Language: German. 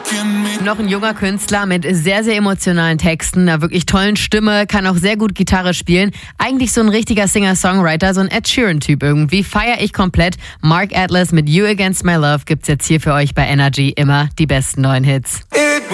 Noch ein junger Künstler mit sehr, sehr emotionalen Texten, einer wirklich tollen Stimme, kann auch sehr gut Gitarre spielen. Eigentlich so ein richtiger Singer-Songwriter, so ein Ed Sheeran-Typ irgendwie. Feier ich komplett. Mark Atlas mit You Against My Love gibt's jetzt hier für euch bei Energy. Immer die besten neuen Hits.